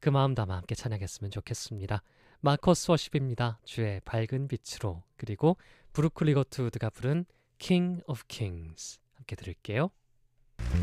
그 마음 담아 함께 찬양했으면 좋겠습니다. 마커스 워십입니다. 주의 밝은 빛으로. 그리고 브루클리 거트우드가 부른 King of Kings 함께 들을게요.